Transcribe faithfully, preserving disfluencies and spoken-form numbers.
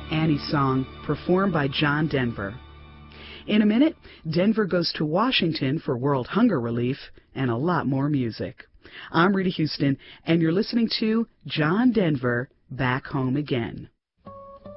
Annie's song, performed by John Denver. In a minute, Denver goes to Washington for World Hunger Relief and a lot more music. I'm Rita Houston, and you're listening to John Denver, Back Home Again.